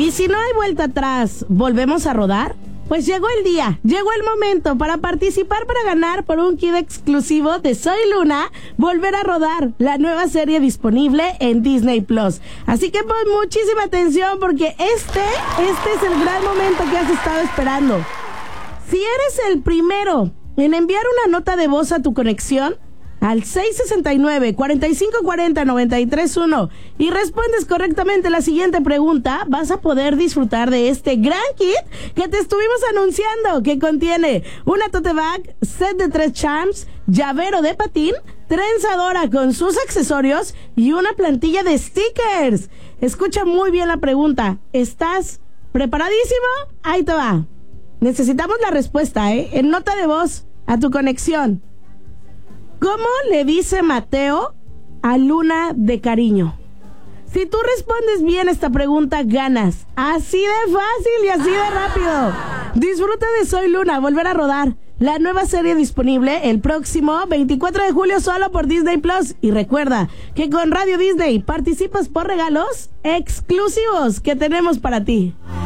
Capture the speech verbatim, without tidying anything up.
Y si no hay vuelta atrás, ¿volvemos a rodar? Pues llegó el día, llegó el momento para participar para ganar por un kit exclusivo de Soy Luna, Volver a Rodar, la nueva serie disponible en Disney Plus. Así que pon muchísima atención porque este, este es el gran momento que has estado esperando. Si eres el primero en enviar una nota de voz a tu conexión, al seis sesenta y nueve, cuarenta y cinco cuarenta, noventa y tres uno y respondes correctamente la siguiente pregunta, vas a poder disfrutar de este gran kit que te estuvimos anunciando, que contiene una tote bag, set de tres charms, llavero de patín, trenzadora con sus accesorios y una plantilla de stickers. Escucha muy bien la pregunta. ¿Estás preparadísimo? Ahí te va. Necesitamos la respuesta, ¿eh? En nota de voz a tu conexión. ¿Cómo le dice Mateo a Luna de cariño? Si tú respondes bien esta pregunta, ganas. Así de fácil y así de rápido. Disfruta de Soy Luna, Volver a Rodar, la nueva serie disponible el próximo veinticuatro de julio solo por Disney Plus. Y recuerda que con Radio Disney participas por regalos exclusivos que tenemos para ti.